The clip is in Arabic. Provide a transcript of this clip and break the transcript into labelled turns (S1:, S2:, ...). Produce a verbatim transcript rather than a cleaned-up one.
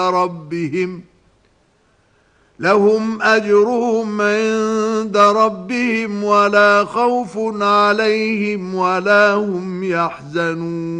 S1: ربهم لهم أجرهم عند ربهم ولا خوف عليهم ولا هم يحزنون